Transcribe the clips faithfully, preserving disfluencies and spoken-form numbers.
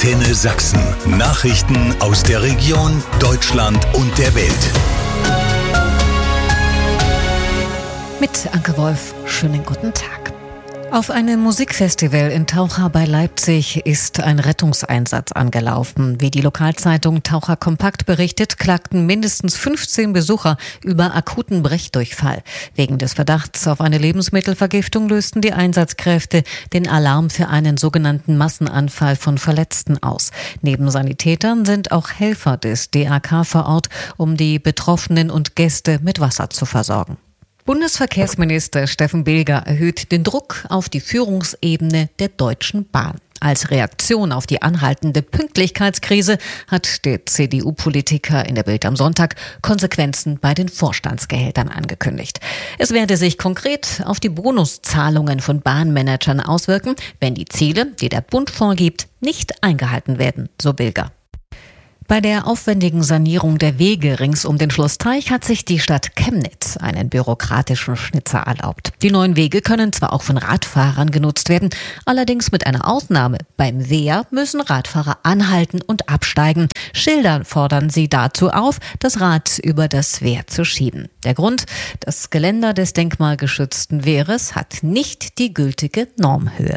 Antenne Sachsen. Nachrichten aus der Region, Deutschland und der Welt. Mit Anke Wolf, schönen guten Tag. Auf einem Musikfestival in Taucha bei Leipzig ist ein Rettungseinsatz angelaufen. Wie die Lokalzeitung Taucha Kompakt berichtet, klagten mindestens fünfzehn Besucher über akuten Brechdurchfall. Wegen des Verdachts auf eine Lebensmittelvergiftung lösten die Einsatzkräfte den Alarm für einen sogenannten Massenanfall von Verletzten aus. Neben Sanitätern sind auch Helfer des D A K vor Ort, um die Betroffenen und Gäste mit Wasser zu versorgen. Bundesverkehrsminister Steffen Bilger erhöht den Druck auf die Führungsebene der Deutschen Bahn. Als Reaktion auf die anhaltende Pünktlichkeitskrise hat der C D U-Politiker in der Bild am Sonntag Konsequenzen bei den Vorstandsgehältern angekündigt. Es werde sich konkret auf die Bonuszahlungen von Bahnmanagern auswirken, wenn die Ziele, die der Bund vorgibt, nicht eingehalten werden, so Bilger. Bei der aufwendigen Sanierung der Wege rings um den Schloss-Teich hat sich die Stadt Chemnitz einen bürokratischen Schnitzer erlaubt. Die neuen Wege können zwar auch von Radfahrern genutzt werden, allerdings mit einer Ausnahme. Beim Wehr müssen Radfahrer anhalten und absteigen. Schilder fordern sie dazu auf, das Rad über das Wehr zu schieben. Der Grund: das Geländer des denkmalgeschützten Wehres hat nicht die gültige Normhöhe.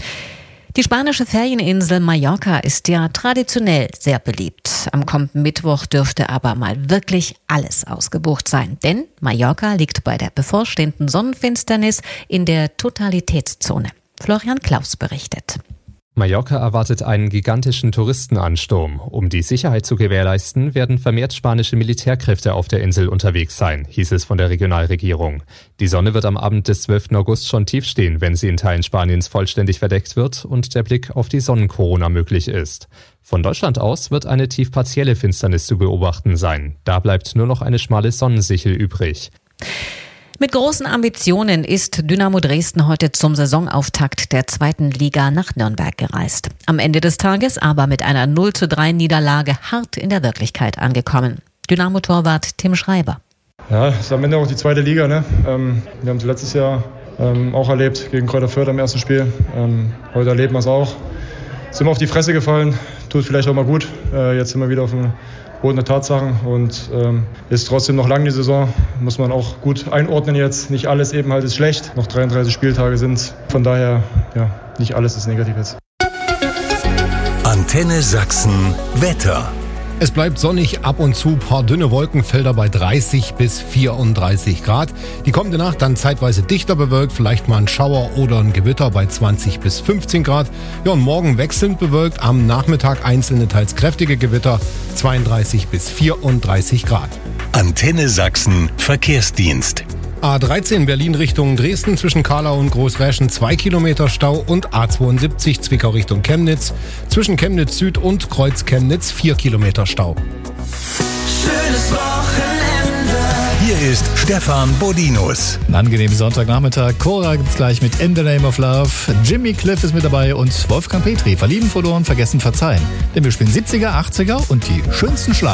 Die spanische Ferieninsel Mallorca ist ja traditionell sehr beliebt. Am kommenden Mittwoch dürfte aber mal wirklich alles ausgebucht sein. Denn Mallorca liegt bei der bevorstehenden Sonnenfinsternis in der Totalitätszone. Florian Klaus berichtet. Mallorca erwartet einen gigantischen Touristenansturm. Um die Sicherheit zu gewährleisten, werden vermehrt spanische Militärkräfte auf der Insel unterwegs sein, hieß es von der Regionalregierung. Die Sonne wird am Abend des zwölften August schon tief stehen, wenn sie in Teilen Spaniens vollständig verdeckt wird und der Blick auf die Sonnenkorona möglich ist. Von Deutschland aus wird eine tief partielle Finsternis zu beobachten sein. Da bleibt nur noch eine schmale Sonnensichel übrig. Mit großen Ambitionen ist Dynamo Dresden heute zum Saisonauftakt der zweiten Liga nach Nürnberg gereist. Am Ende des Tages aber mit einer null zu drei Niederlage hart in der Wirklichkeit angekommen. Dynamo-Torwart Tim Schreiber. Ja, es ist am Ende auch die zweite Liga, ne? Ähm, wir haben es letztes Jahr ähm, auch erlebt gegen Kräuter Fürth im ersten Spiel. Ähm, heute erleben wir es auch. Sind wir auf die Fresse gefallen, tut vielleicht auch mal gut. Äh, jetzt sind wir wieder auf dem Boden der Tatsachen und ähm, ist trotzdem noch lang die Saison. Muss man auch gut einordnen jetzt. Nicht alles eben halt ist schlecht. Noch dreiunddreißig Spieltage sind. Von daher, ja, nicht alles ist negativ jetzt. Antenne Sachsen Wetter. Es bleibt sonnig, ab und zu paar dünne Wolkenfelder bei dreißig bis vierunddreißig Grad. Die kommende Nacht dann zeitweise dichter bewölkt, vielleicht mal ein Schauer oder ein Gewitter bei zwanzig bis fünfzehn Grad. Ja, und morgen wechselnd bewölkt, am Nachmittag einzelne teils kräftige Gewitter, zweiunddreißig bis vierunddreißig Grad. Antenne Sachsen Verkehrsdienst. A dreizehn Berlin Richtung Dresden zwischen Kahlau und Großräschen zwei Kilometer Stau und A zweiundsiebzig Zwickau Richtung Chemnitz zwischen Chemnitz Süd und Kreuz Chemnitz vier Kilometer Stau. Schönes Wochenende. Hier ist Stefan Bodinus. Einen angenehmen Sonntagnachmittag. Cora gibt's gleich mit In the Name of Love. Jimmy Cliff ist mit dabei und Wolfgang Petri. Verlieben, verloren, vergessen, verzeihen. Denn wir spielen siebziger, achtziger und die schönsten Schlager.